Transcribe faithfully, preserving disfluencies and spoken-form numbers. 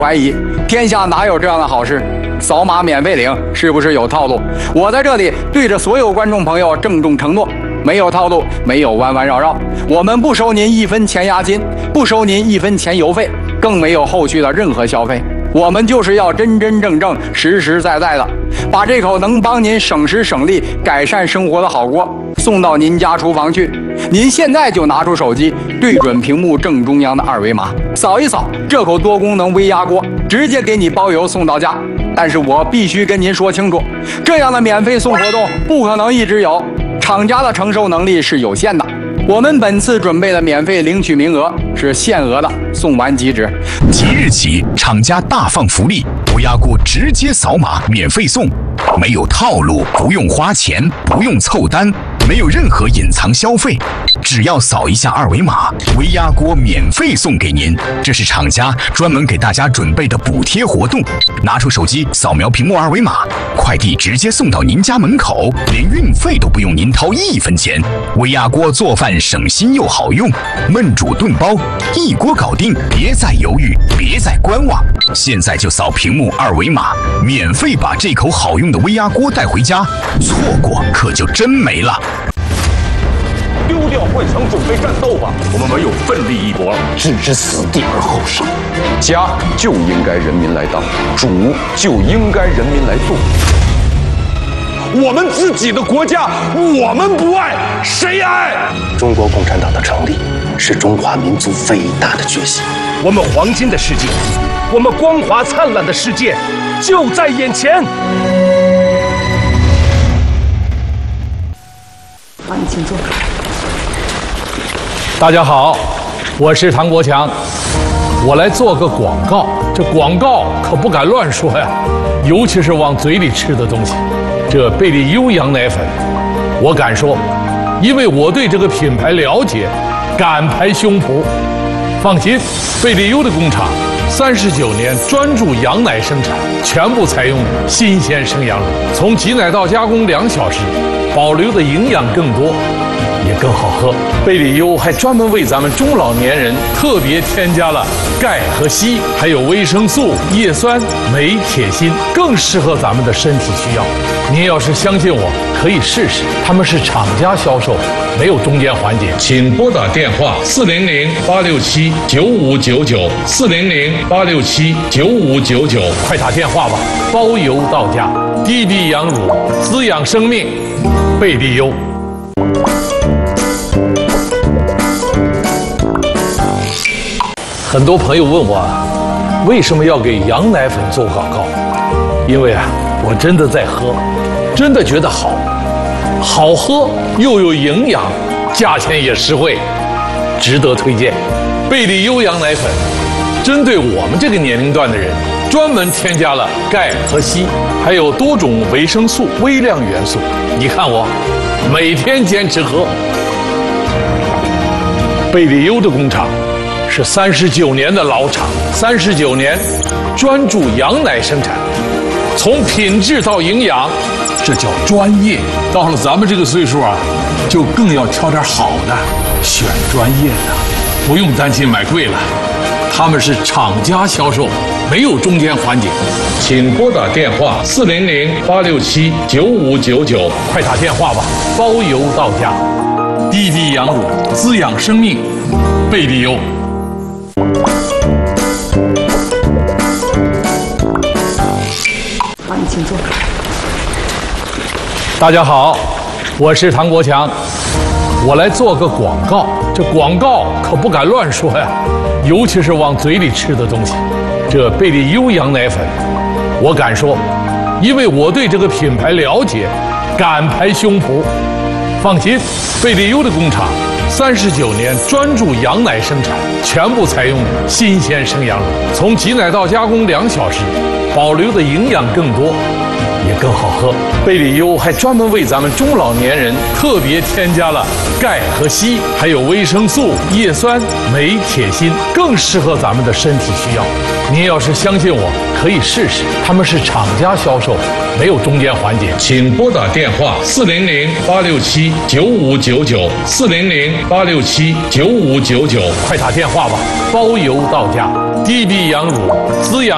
怀疑天下哪有这样的好事？扫码免费领是不是有套路？我在这里对着所有观众朋友郑重承诺，没有套路，没有弯弯绕绕，我们不收您一分钱押金，不收您一分钱邮费，更没有后续的任何消费。我们就是要真真正正、实实在在的把这口能帮您省时省力、改善生活的好锅送到您家厨房去。您现在就拿出手机，对准屏幕正中央的二维码，扫一扫这口多功能微压锅，直接给你包邮送到家。但是我必须跟您说清楚，这样的免费送活动不可能一直有，厂家的承受能力是有限的。我们本次准备的免费领取名额是限额的，送完即止。 即日起，厂家大放福利，微压锅直接扫码免费送，没有套路，不用花钱，不用凑单，没有任何隐藏消费，只要扫一下二维码，微压锅免费送给您。这是厂家专门给大家准备的补贴活动，拿出手机扫描屏幕二维码，快递直接送到您家门口，连运费都不用您掏一分钱。微压锅做饭省心又好用，焖煮炖煲一锅搞定，别再犹豫，别再观望，现在就扫屏幕二维码，免费把这口好用的微压锅带回家，错过可就真没了。 丢掉幻想，准备战斗吧！我们唯有奋力一搏，置之死地而后生。家就应该人民来当，主就应该人民来做。我们自己的国家，我们不爱，谁爱？ 中国共产党的成立是中华民族伟大的觉醒。 我们黄金的世界，我们光华灿烂的世界就在眼前。 好，你请坐。 大家好，我是唐国强，我来做个广告。这广告可不敢乱说呀，尤其是往嘴里吃的东西。这贝利优羊奶粉，我敢说，因为我对这个品牌了解，敢拍胸脯。放心，贝利优的工厂三十九年专注羊奶生产，全部采用新鲜生羊乳，从挤奶到加工两小时，保留的营养更多，也更好喝。贝利优还专门为咱们中老年人特别添加了钙和硒，还有维生素、叶酸、镁、铁、锌，更适合咱们的身体需要。您要是相信我，可以试试。他们是厂家销售，没有中间环节。请拨打电话四零零八六七九五九九四零零八六七九五九九，快打电话吧，包邮到家。滴滴羊乳，滋养生命，贝利优。很多朋友问我，为什么要给羊奶粉做广告？因为啊，我真的在喝，真的觉得好，好喝又有营养，价钱也实惠，值得推荐。贝利优羊奶粉针对我们这个年龄段的人，专门添加了钙和硒，还有多种维生素、微量元素。你看我每天坚持喝。贝利优的工厂是三十九年的老厂，三十九年专注羊奶生产，从品质到营养，这叫专业。到了咱们这个岁数啊，就更要挑点好的，选专业的，不用担心买贵了。他们是厂家销售，没有中间环节。请拨打电话四零零八六七九五九九，快打电话吧，包邮到家。滴滴羊乳，滋养生命，贝利优。 好，你请坐。 大家好，我是唐国强，我来做个广告。这广告可不敢乱说呀，尤其是往嘴里吃的东西。这贝利优羊奶粉，我敢说，因为我对这个品牌了解，敢拍胸脯。放心，贝利优的工厂三十九年专注羊奶生产，全部采用新鲜生羊乳，从挤奶到加工两小时，保留的营养更多，也更好喝。贝利优还专门为咱们中老年人特别添加了钙和硒，还有维生素、叶酸、镁、铁、锌，更适合咱们的身体需要。您要是相信我，可以试试。他们是厂家销售，没有中间环节。请拨打电话四零零八六七九五九九四零零八六七九五九九，快打电话吧，包邮到家。滴滴羊乳，滋养。